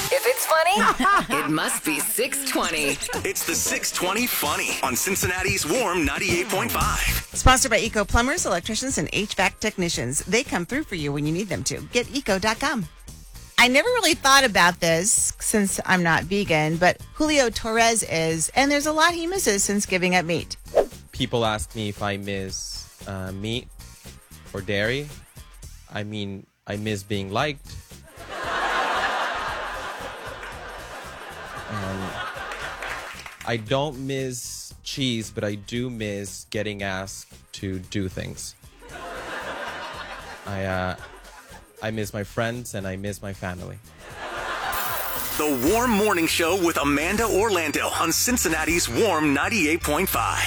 If it's funny, it must be 620. It's the 620 Funny on Cincinnati's Warm 98.5. Sponsored by Eco Plumbers, Electricians, and HVAC Technicians. They come through for you when you need them to. Get eco.com. I never really thought about this since I'm not vegan, but Julio Torres is, and there's a lot he misses since giving up meat. People ask me if I miss meat or dairy. I mean, I miss being liked. I don't miss cheese, but I do miss getting asked to do things. I miss my friends and I miss my family. The Warm Morning Show with Amanda Orlando on Cincinnati's Warm 98.5.